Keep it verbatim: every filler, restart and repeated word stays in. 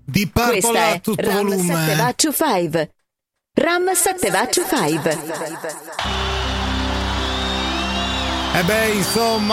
di Purple Questa a è tutto Ram volume. sette Vaccio cinque. Ram sette Vaccio cinque. E beh, insomma,